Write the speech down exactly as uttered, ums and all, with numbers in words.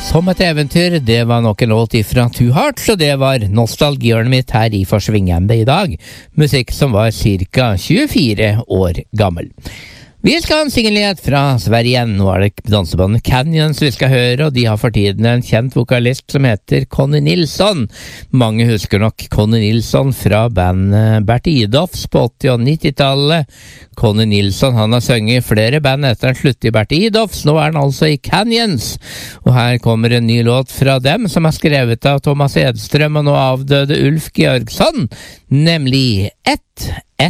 Som et eventyr, det var nok en låt ifra Two Hearts, og det var nostalgihjørnet mitt her i Forsvingende i dag. Musikk som var cirka tjuefire år gammel. Vi skal ha en singelnyhet fra Sverige igjen. Nå er det dansebandet Canyons vi skal høre, og de har for tiden en kjent vokalist som heter Conny Nilsson. Mange husker nok Conny Nilsson fra bandet Bert Idolfs på åtti- og nittitallet. Conny Nilsson, han har sunget i flere band etter han sluttet i Bert Idolfs. Nå er han altså i Canyons. Og her kommer en ny låt fra dem som er skrevet av Thomas Edstrøm og nå avdøde Ulf Georgsson, nemlig Ett, Ett